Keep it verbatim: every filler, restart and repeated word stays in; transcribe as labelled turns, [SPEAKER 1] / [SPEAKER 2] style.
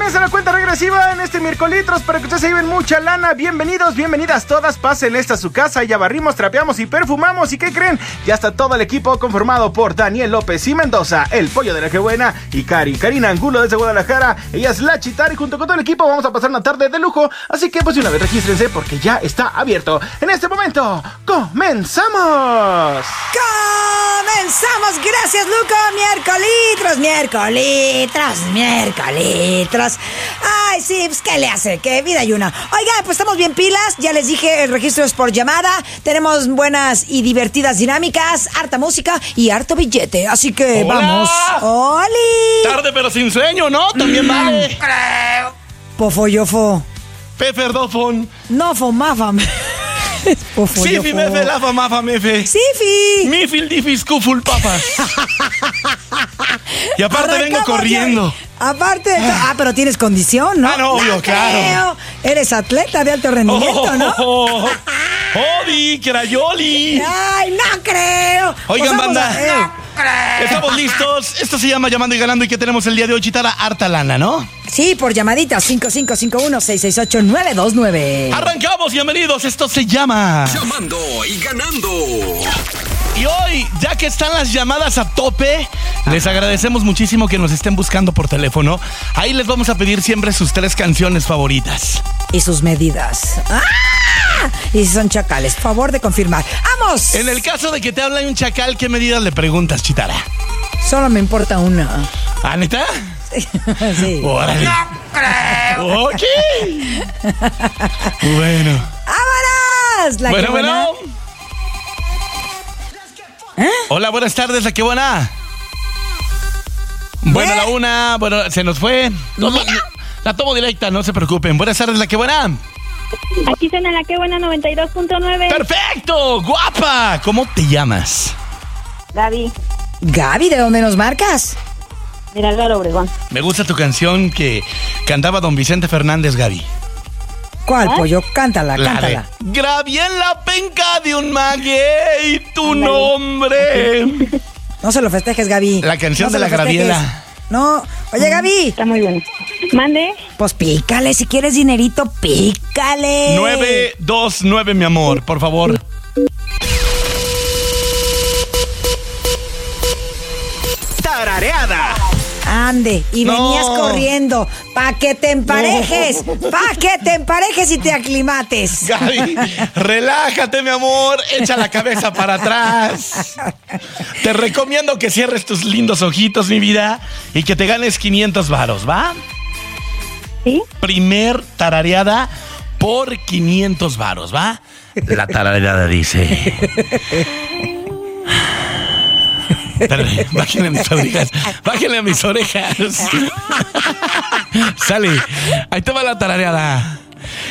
[SPEAKER 1] comienza la cuenta regresiva en este miércoles para que ustedes se lleven mucha lana. Bienvenidos, bienvenidas todas. Pasen esta a su casa. Ya barrimos, trapeamos y perfumamos. ¿Y qué creen? Ya está todo el equipo conformado por Daniel López y Mendoza, el pollo de la que buena, y Cari, Karina Angulo desde Guadalajara. Ella es la Chitara y junto con todo el equipo vamos a pasar una tarde de lujo. Así que pues de una vez regístrense porque ya está abierto. En este momento, ¡comenzamos!
[SPEAKER 2] ¡Comenzamos! Gracias, Luco. Miércolitros, miércolitros, miércolitros. Ay, sí, pues ¿qué le hace? Que vida y una. Oiga, pues estamos bien pilas. Ya les dije, el registro es por llamada. Tenemos buenas y divertidas dinámicas, harta música y harto billete. Así que
[SPEAKER 3] ¡Hola!
[SPEAKER 2] vamos. ¡Oli!
[SPEAKER 3] Tarde pero sin sueño, ¿no? También vale.
[SPEAKER 2] Pofoyofo.
[SPEAKER 3] Peferdofon.
[SPEAKER 2] No fomafam.
[SPEAKER 3] Sifi mefe lafa mafa mefe.
[SPEAKER 2] Sifi.
[SPEAKER 3] Mifil difis kuful papas. Y aparte vengo
[SPEAKER 2] Arrancamos
[SPEAKER 3] corriendo.
[SPEAKER 2] ya. Aparte de to- Ah, pero tienes condición, ¿no?
[SPEAKER 3] Ah, no, obvio, claro.
[SPEAKER 2] creo. Eres atleta de alto rendimiento, ¿no?
[SPEAKER 3] Oh, ¡Odi, crayoli!
[SPEAKER 2] Ay, no creo.
[SPEAKER 3] Oigan,
[SPEAKER 2] Pues vamos
[SPEAKER 3] banda.
[SPEAKER 2] a- eh.
[SPEAKER 3] Estamos listos. Esto se llama Llamando y Ganando. ¿Y qué tenemos el día de hoy, Chitara? Harta lana, ¿no?
[SPEAKER 2] Sí, por llamadita cinco cinco cinco uno seis seis ocho nueve dos nueve.
[SPEAKER 3] Arrancamos, bienvenidos. Esto se llama
[SPEAKER 4] Llamando y Ganando.
[SPEAKER 3] Y hoy, ya que están las llamadas a tope, les agradecemos muchísimo que nos estén buscando por teléfono. Ahí les vamos a pedir siempre sus tres canciones favoritas.
[SPEAKER 2] Y sus medidas. ¡Ah! Y si son chacales, favor de confirmar. ¡Vamos!
[SPEAKER 3] En el caso de que te hable un chacal, ¿qué medidas le preguntas, Chitara?
[SPEAKER 2] Solo me importa una.
[SPEAKER 3] ¿Ah, neta?
[SPEAKER 2] Sí.
[SPEAKER 3] Órale. Ok. Bueno.
[SPEAKER 2] ¡Vámonos! La
[SPEAKER 3] Bueno,
[SPEAKER 2] que buena.
[SPEAKER 3] bueno.
[SPEAKER 2] ¿Eh?
[SPEAKER 3] Hola, buenas tardes, la que buena. Bueno,
[SPEAKER 2] ¿Eh?
[SPEAKER 3] la una, bueno, se nos fue. No, la, la tomo directa, no se preocupen. Buenas tardes, la que buena.
[SPEAKER 5] Aquí suena la que buena noventa y dos punto nueve.
[SPEAKER 3] ¡Perfecto! ¡Guapa! ¿Cómo te llamas?
[SPEAKER 5] Gaby,
[SPEAKER 2] Gaby, ¿de dónde nos marcas?
[SPEAKER 5] mira Álvaro Obregón.
[SPEAKER 3] Me gusta tu canción que cantaba don Vicente Fernández, Gaby.
[SPEAKER 2] ¿Cuál,
[SPEAKER 5] ¿Ah?
[SPEAKER 2] pollo? Cántala,
[SPEAKER 3] La de
[SPEAKER 2] cántala.
[SPEAKER 3] Grabé en la penca de un maguey tu
[SPEAKER 5] Ándale.
[SPEAKER 3] nombre.
[SPEAKER 2] No se lo festejes, Gaby.
[SPEAKER 3] La canción
[SPEAKER 2] No
[SPEAKER 3] de
[SPEAKER 2] se
[SPEAKER 3] la
[SPEAKER 2] lo festejes.
[SPEAKER 3] Graviela.
[SPEAKER 2] No. Oye, Gaby,
[SPEAKER 5] Está muy bueno. Mande.
[SPEAKER 2] pues pícale. Si quieres dinerito, pícale.
[SPEAKER 3] nueve dos nueve, mi amor, por favor.
[SPEAKER 1] Tarareada.
[SPEAKER 2] Ande, y
[SPEAKER 3] No.
[SPEAKER 2] venías corriendo. Pa' que te emparejes. Pa' que te emparejes y te aclimates.
[SPEAKER 3] Gaby, relájate, mi amor. Echa la cabeza para atrás. Te recomiendo que cierres tus lindos ojitos, mi vida, y que te ganes quinientos varos, ¿va?
[SPEAKER 5] ¿Sí?
[SPEAKER 3] Primer tarareada por quinientos varos, ¿va? La tarareada dice... Espérame, bájenle a mis orejas. Bájenle a mis orejas. Sale. Ahí te va la tarareada.